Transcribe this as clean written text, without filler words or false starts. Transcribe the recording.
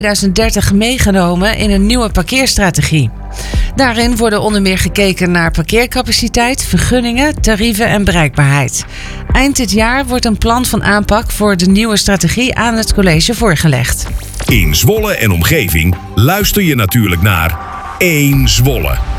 2030 meegenomen in een nieuwe parkeerstrategie. Daarin worden onder meer gekeken naar parkeercapaciteit, vergunningen, tarieven en bereikbaarheid. Eind dit jaar wordt een plan van aanpak voor de nieuwe strategie aan het college voorgelegd. In Zwolle en omgeving luister je natuurlijk naar 1 Zwolle.